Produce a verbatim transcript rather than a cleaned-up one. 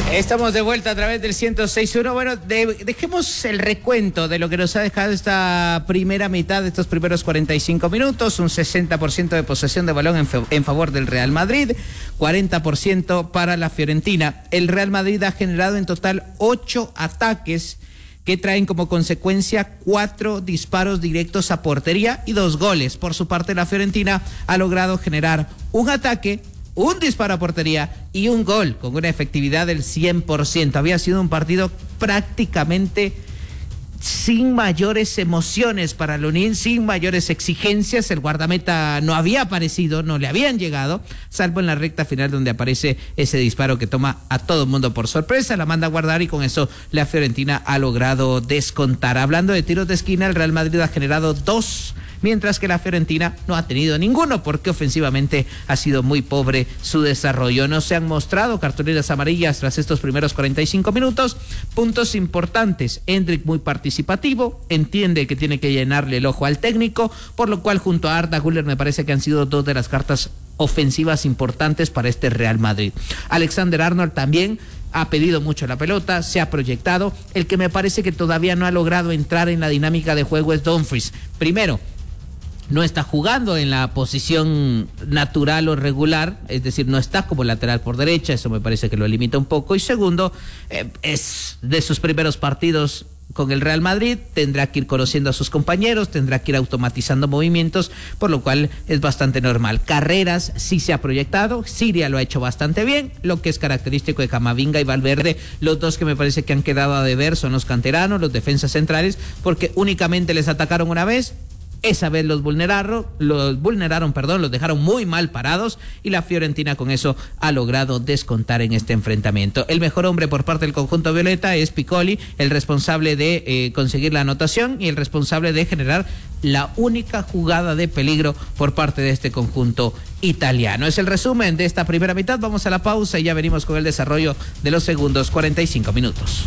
Estamos de vuelta a través del ciento seis punto uno. Bueno, de, dejemos el recuento de lo que nos ha dejado esta primera mitad de estos primeros cuarenta y cinco minutos. Un sesenta por ciento de posesión de balón en, en favor del Real Madrid, cuarenta por ciento para la Fiorentina. El Real Madrid ha generado en total ocho ataques que traen como consecuencia cuatro disparos directos a portería y dos goles. Por su parte, la Fiorentina ha logrado generar un ataque, un disparo a portería y un gol con una efectividad del cien por ciento. Había sido un partido prácticamente sin mayores emociones para Lunin, sin mayores exigencias. El guardameta no había aparecido, no le habían llegado, salvo en la recta final donde aparece ese disparo que toma a todo el mundo por sorpresa, la manda a guardar y con eso la Fiorentina ha logrado descontar. Hablando de tiros de esquina, el Real Madrid ha generado dos, mientras que la Fiorentina no ha tenido ninguno porque ofensivamente ha sido muy pobre su desarrollo. No se han mostrado cartulinas amarillas tras estos primeros cuarenta y cinco minutos. Puntos importantes: Endrick muy participativo, entiende que tiene que llenarle el ojo al técnico, por lo cual junto a Arda Güler me parece que han sido dos de las cartas ofensivas importantes para este Real Madrid. Alexander Arnold también ha pedido mucho la pelota, se ha proyectado. El que me parece que todavía no ha logrado entrar en la dinámica de juego es Dumfries. Primero, no está jugando en la posición natural o regular, es decir, no está como lateral por derecha, eso me parece que lo limita un poco. Y segundo, eh, es de sus primeros partidos con el Real Madrid, tendrá que ir conociendo a sus compañeros, tendrá que ir automatizando movimientos, por lo cual es bastante normal. Carreras sí se ha proyectado, Siria lo ha hecho bastante bien, lo que es característico de Camavinga y Valverde. Los dos que me parece que han quedado a deber son los canteranos, los defensas centrales, porque únicamente les atacaron una vez. Esa vez los vulneraron, los vulneraron, perdón, los dejaron muy mal parados y la Fiorentina con eso ha logrado descontar en este enfrentamiento. El mejor hombre por parte del conjunto violeta es Piccoli, el responsable de eh, conseguir la anotación y el responsable de generar la única jugada de peligro por parte de este conjunto italiano. Es el resumen de esta primera mitad. Vamos a la pausa y ya venimos con el desarrollo de los segundos cuarenta y cinco minutos.